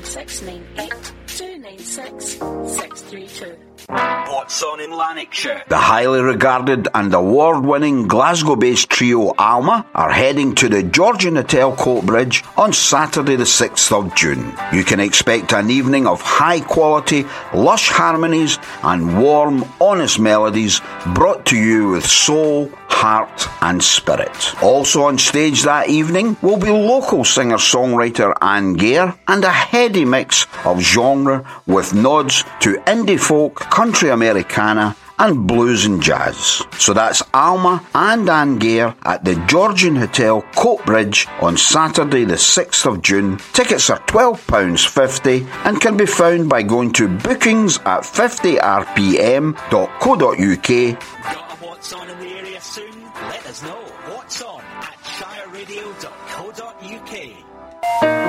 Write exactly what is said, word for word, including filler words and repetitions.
six nine eight, two nine six, six three two. What's on in Lanarkshire? The highly regarded and award-winning Glasgow-based trio Alma are heading to the Georgian Hotel Coatbridge on Saturday the sixth of June. You can expect an evening of high-quality, lush harmonies and warm, honest melodies brought to you with soul, heart and spirit. Also on stage that evening will be local singer-songwriter Anne Gare and a heady mix of genre with nods to indie folk, country Americana and blues and jazz. So that's Alma and Anne Gare at the Georgian Hotel Coatbridge on Saturday the sixth of June. Tickets are twelve pounds fifty and can be found by going to bookings at fifty r p m dot co dot u k. Got a What's On in the area soon? Let us know. What's On at shire radio dot co dot u k.